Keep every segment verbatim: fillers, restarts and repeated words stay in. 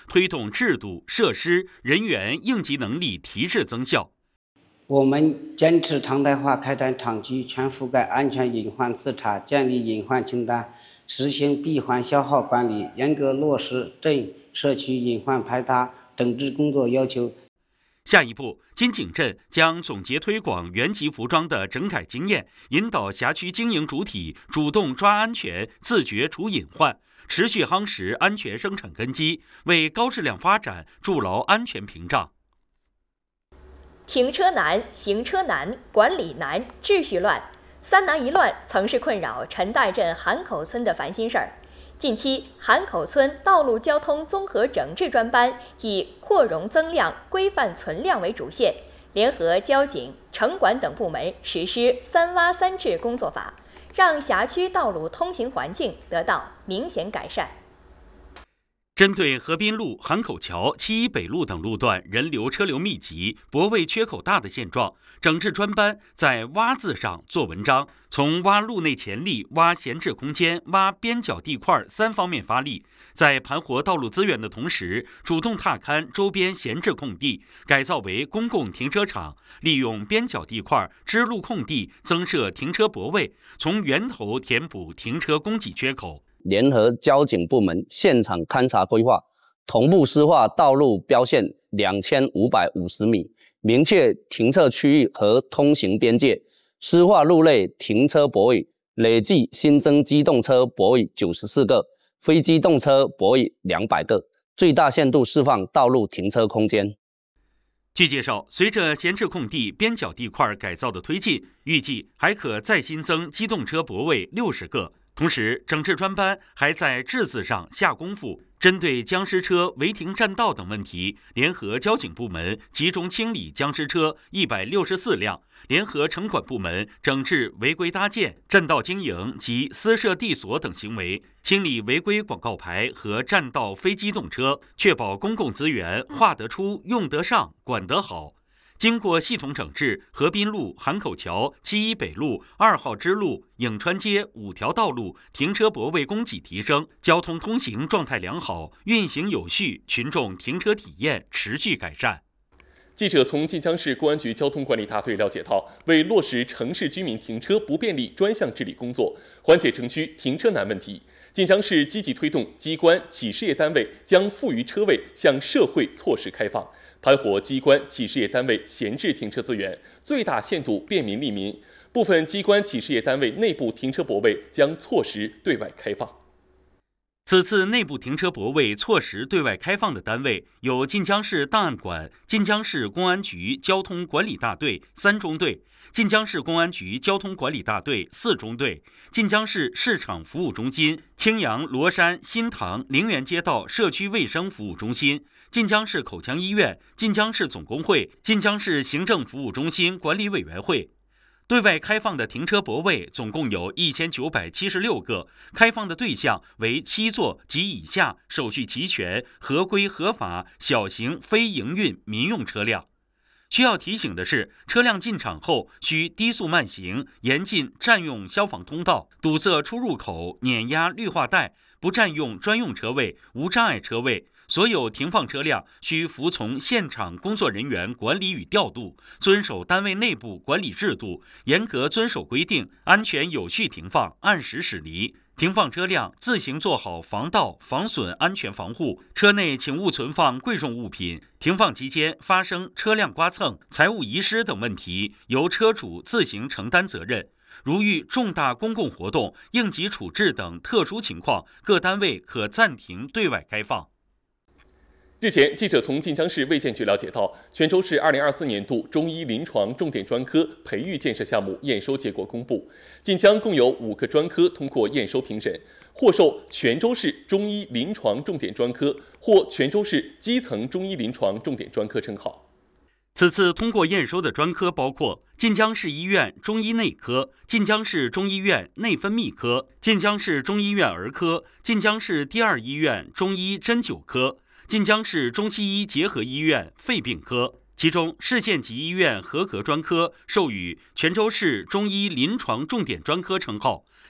推动制度、设施、人员应急能力提质增效。 我们坚持常态化开展厂区全覆盖安全隐患自查，建立隐患清单，实行闭环消耗管理，严格落实镇社区隐患排查整治工作要求。 下一步，金井镇将总结推广原级服装的整改经验，引导辖区经营主体主动抓安全，自觉除隐患，持续夯实安全生产根基，为高质量发展筑牢安全屏障。 停车难、行车难、管理难、秩序乱，三难一乱曾是困扰陈岱镇韩口村的烦心事儿。近期，韩口村道路交通综合整治专班以扩容增量、规范存量为主线，联合交警、城管等部门实施“三挖三治”工作法，让辖区道路通行环境得到明显改善。 针对河滨路、韩口桥、七一北路等路段人流车流密集、泊位缺口大的现状，整治专班在挖字上做文章，从挖路内潜力、挖闲置空间、挖边角地块三方面发力，在盘活道路资源的同时，主动踏勘周边闲置空地，改造为公共停车场，利用边角地块、支路空地增设停车泊位，从源头填补停车供给缺口。 联合交警部门现场勘查规划，同步施划道路标线两千五百五十米，明确停车区域和通行边界，施划路内停车泊位，累计新增机动车泊位九十四个，非机动车泊位两百个，最大限度释放道路停车空间。 据介绍，随着闲置空地、边角地块改造的推进，预计还可再新增机动车泊位六十个。同时，整治专班还在治字上下功夫，针对僵尸车违停占道等问题，联合交警部门集中清理僵尸车一百六十四辆，联合城管部门整治违规搭建、占道经营及私设地锁等行为，清理违规广告牌和占道非机动车，确保公共资源划得出、用得上、管得好。经过系统整治，河滨路、韩口桥、七一北路、二号支路、颍川街五条道路停车泊位供给提升，交通通行状态良好，运行有序，群众停车体验持续改善。 记者从晋江市公安局交通管理大队了解到，为落实城市居民停车不便利专项治理工作，缓解城区停车难问题，晋江市积极推动机关、企事业单位将富余车位向社会措施开放，盘活机关、企事业单位闲置停车资源，最大限度便民利民。部分机关、企事业单位内部停车泊位将错时对外开放。 此次内部停车泊位错时对外开放的单位有晋江市档案馆、晋江市公安局交通管理大队三中队、晋江市公安局交通管理大队四中队、晋江市市场服务中心、青阳罗山新塘陵园街道社区卫生服务中心、晋江市口腔医院、晋江市总工会、晋江市行政服务中心管理委员会。对外开放的停车泊位总共有一千九百七十六个，开放的对象为七座及以下，手续齐全、合规合法小型非营运民用车辆。需要提醒的是，车辆进场后需低速慢行，严禁占用消防通道、堵塞出入口、碾压绿化带，不占用专用车位、无障碍车位。所有停放车辆需服从现场工作人员管理与调度，遵守单位内部管理制度，严格遵守规定，安全有序停放，按时驶离。停放车辆自行做好防盗、防损安全防护，车内请勿存放贵重物品。停放期间发生车辆刮蹭、财物遗失等问题，由车主自行承担责任。如遇重大公共活动、应急处置等特殊情况，各单位可暂停对外开放。 日前，记者从晋江市卫健局了解到，泉州市二零二四年度中医临床重点专科培育建设项目验收结果公布，晋江共有五个专科通过验收评审，获授泉州市中医临床重点专科或泉州市基层中医临床重点专科称号。 此次通过验收的专科包括晋江市医院中医内科、晋江市中医院内分泌科、晋江市中医院儿科、晋江市第二医院中医针灸科、晋江市中西医结合医院肺病科。其中，市县级医院合格专科授予泉州市中医临床重点专科称号，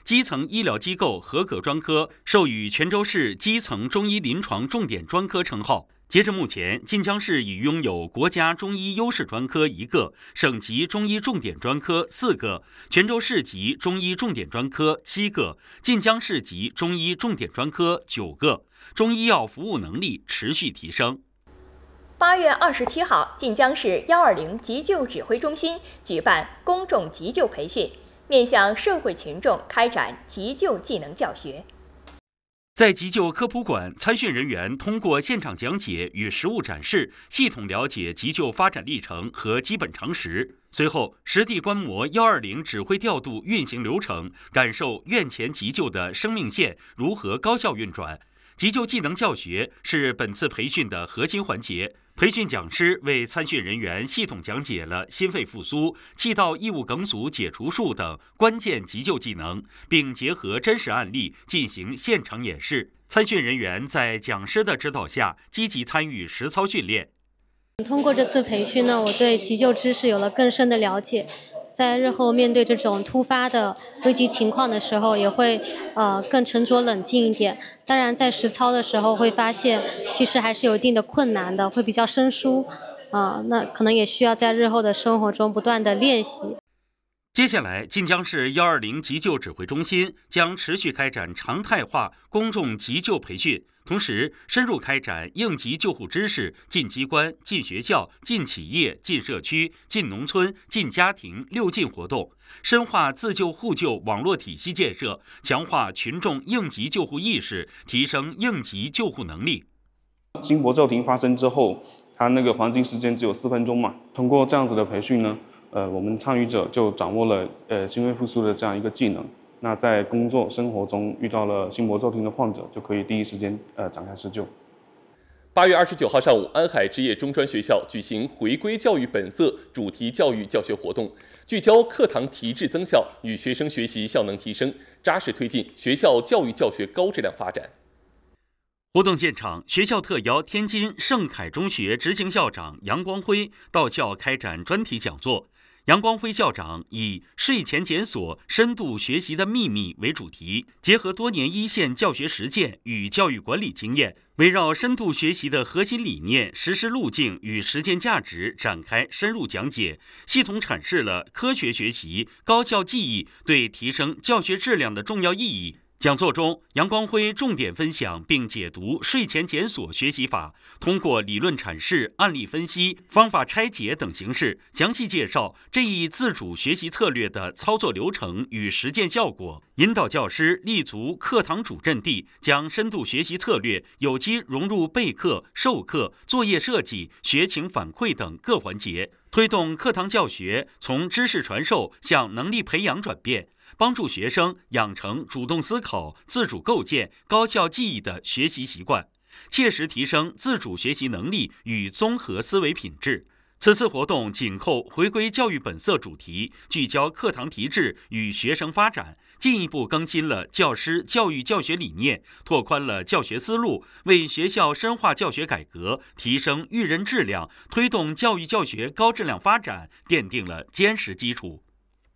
基层医疗机构合格专科授予泉州市基层中医临床重点专科称号。截至目前，晋江市已拥有国家中医优势专科一个，省级中医重点专科四个，泉州市级中医重点专科七个，晋江市级中医重点专科九个，中医药服务能力持续提升。 八月二十七号，晋江市幺二零急救指挥中心举办公众急救培训，面向社会群众开展急救技能教学。 在急救科普馆，参训人员通过现场讲解与实物展示，系统了解急救发展历程和基本常识。随后，实地观摩幺二零指挥调度运行流程，感受院前急救的生命线如何高效运转。急救技能教学是本次培训的核心环节。培训讲师为参训人员系统讲解了心肺复苏、气道异物梗阻解除术等关键急救技能，并结合真实案例进行现场演示。参训人员在讲师的指导下，积极参与实操训练。 通过这次培训呢，我对急救知识有了更深的了解。在日后面对这种突发的危急情况的时候，也会呃更沉着冷静一点。当然，在实操的时候会发现，其实还是有一定的困难的，会比较生疏，啊、呃，那可能也需要在日后的生活中不断的练习。 接下来，晋江市幺二零急救指挥中心将持续开展常态化公众急救培训，同时深入开展应急救护知识进机关、进学校、进企业、进社区、进农村、进家庭六进活动，深化自救互救网络体系建设，强化群众应急救护意识，提升应急救护能力。 心搏骤停发生之后，它那个黄金时间只有四分钟嘛，通过这样子的培训呢，呃，我们参与者就掌握了呃心肺复苏的这样一个技能。那在工作生活中遇到了心搏骤停的患者，就可以第一时间呃展开施救。 八月二十九号上午，安海职业中专学校举行回归教育本色主题教育教学活动，聚焦课堂提质增效与学生学习效能提升，扎实推进学校教育教学高质量发展。 活动现场，学校特邀天津盛凯中学执行校长杨光辉到校开展专题讲座。杨光辉校长以睡前检索深度学习的秘密为主题，结合多年一线教学实践与教育管理经验，围绕深度学习的核心理念、实施路径与实践价值展开深入讲解，系统阐释了科学学习、高效记忆对提升教学质量的重要意义。讲座中，杨光辉重点分享并解读睡前检索学习法，通过理论阐释、案例分析、方法拆解等形式，详细介绍这一自主学习策略的操作流程与实践效果，引导教师立足课堂主阵地，将深度学习策略有机融入备课、授课、作业设计、学情反馈等各环节，推动课堂教学从知识传授向能力培养转变，帮助学生养成主动思考、自主构建、高效记忆的学习习惯，切实提升自主学习能力与综合思维品质。此次活动紧扣回归教育本色主题，聚焦课堂提质与学生发展，进一步更新了教师教育教学理念，拓宽了教学思路，为学校深化教学改革、提升育人质量、推动教育教学高质量发展奠定了坚实基础。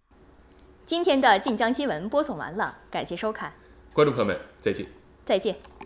今天的晋江新闻播送完了，感谢收看， 观众朋友们，再见。 再见。